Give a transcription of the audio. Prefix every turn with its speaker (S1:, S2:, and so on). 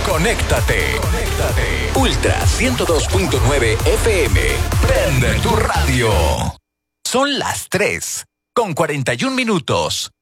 S1: Conéctate. Ultra 102.9 FM. Prende tu radio. Son las 3:41.